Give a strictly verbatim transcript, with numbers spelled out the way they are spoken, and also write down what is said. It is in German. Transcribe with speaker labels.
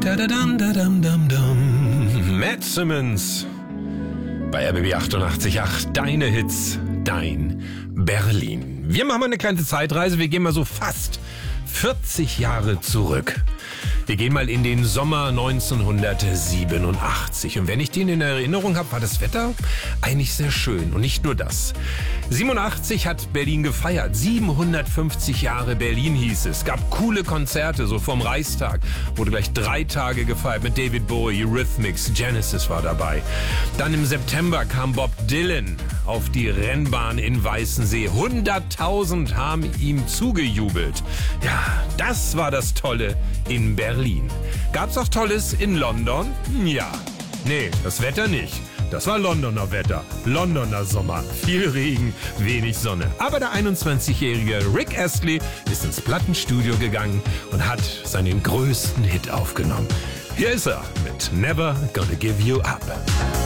Speaker 1: Matt Simmons bei R B B achtundachtzig Komma acht. Deine Hits, dein Berlin. Wir machen mal eine kleine Zeitreise. Wir gehen mal so fast vierzig Jahre zurück. Wir gehen mal in den Sommer neunzehnhundertsiebenundachtzig. Und wenn ich den in Erinnerung habe, war das Wetter eigentlich sehr schön. Und nicht nur das. siebenundachtzig hat Berlin gefeiert. siebenhundertfünfzig Jahre Berlin hieß es. Es gab coole Konzerte, so vom Reichstag. Wurde gleich drei Tage gefeiert mit David Bowie, Eurythmics, Genesis war dabei. Dann im September kam Bob Dylan auf die Rennbahn in Weißensee. hunderttausend haben ihm zugejubelt. Ja, das war das Tolle in Berlin. Gab's auch Tolles in London? Ja. Nee, das Wetter nicht. Das war Londoner Wetter. Londoner Sommer. Viel Regen, wenig Sonne. Aber der einundzwanzigjährige Rick Astley ist ins Plattenstudio gegangen und hat seinen größten Hit aufgenommen. Hier ist er mit Never Gonna Give You Up.